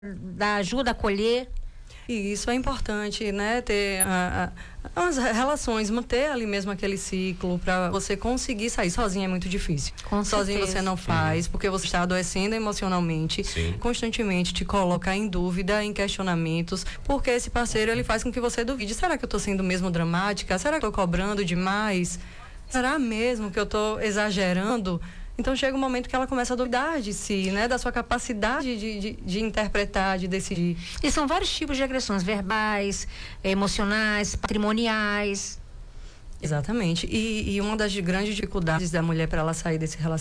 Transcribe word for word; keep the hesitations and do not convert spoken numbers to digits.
da ajuda a acolher. E isso é importante, né? Ter a, a, as relações, manter ali mesmo aquele ciclo para você conseguir sair. Sozinho é muito difícil. Com Sozinho certeza. você não faz, porque você está adoecendo emocionalmente. Sim. Constantemente te coloca em dúvida, em questionamentos, porque esse parceiro ele faz com que você duvide. Será que eu estou sendo mesmo dramática? Será que eu estou cobrando demais? Será mesmo que eu estou exagerando? Então chega um momento que ela começa a duvidar de si, né? Da sua capacidade de, de, de interpretar, de decidir. E são vários tipos de agressões, verbais, emocionais, patrimoniais. Exatamente. E, e uma das grandes dificuldades da mulher para ela sair desse relacionamento